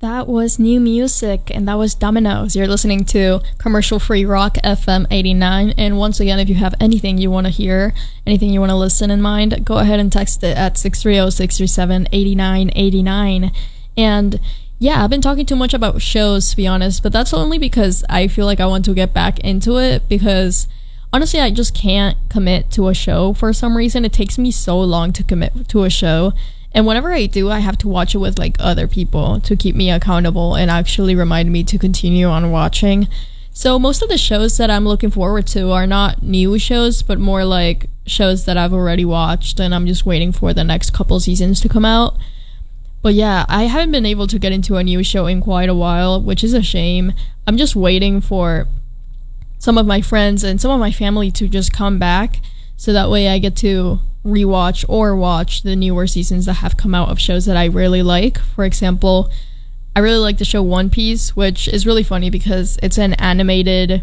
That was new music, and that was Dominoes. You're listening to Commercial Free Rock FM 89. And once again, if you have anything you want to hear, anything you want to listen in mind, go ahead and text it at 630-637-8989. And yeah, I've been talking too much about shows, to be honest, but that's only because I feel like I want to get back into it, because honestly, I just can't commit to a show for some reason. It takes me so long to commit to a show. And whenever I do, I have to watch it with like other people to keep me accountable and actually remind me to continue on watching. So most of the shows that I'm looking forward to are not new shows, but more like shows that I've already watched and I'm just waiting for the next couple seasons to come out. But yeah, I haven't been able to get into a new show in quite a while, which is a shame. I'm just waiting for some of my friends and some of my family to just come back, so that way I get to rewatch or watch the newer seasons that have come out of shows that I really like. For example, I really like the show One Piece, which is really funny because it's an animated,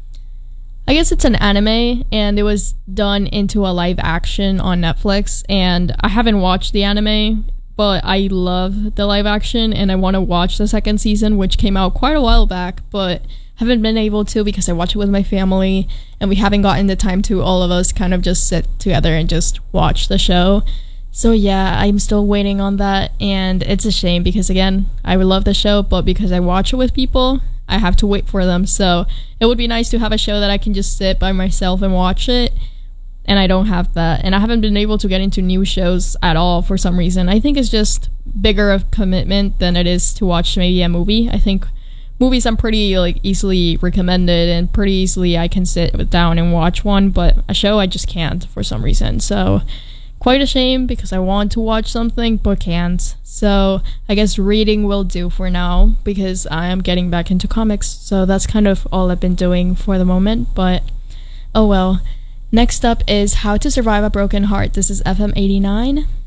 I guess it's an anime, and it was done into a live action on Netflix. And I haven't watched the anime, but I love the live action and I want to watch the second season, which came out quite a while back, but haven't been able to because I watch it with my family and we haven't gotten the time to all of us kind of just sit together and just watch the show. So yeah, I'm still waiting on that, and it's a shame because again, I would love the show, but because I watch it with people, I have to wait for them. So it would be nice to have a show that I can just sit by myself and watch it, and I don't have that. And I haven't been able to get into new shows at all for some reason. I think it's just bigger of commitment than it is to watch maybe a movie. I think movies I'm pretty like easily recommended and pretty easily I can sit down and watch one, but a show I just can't for some reason. So quite a shame because I want to watch something but can't. So I guess reading will do for now because I am getting back into comics. So that's kind of all I've been doing for the moment, but oh well. Next up is How to Survive a Broken Heart. This is FM 89.